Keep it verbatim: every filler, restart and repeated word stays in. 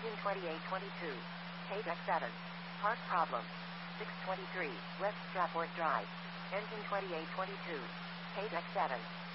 Engine twenty-eight twenty-two. Page X seven. Park problem. six twenty-three, West Stratford Drive. Engine twenty-eight twenty-two. Page X seven.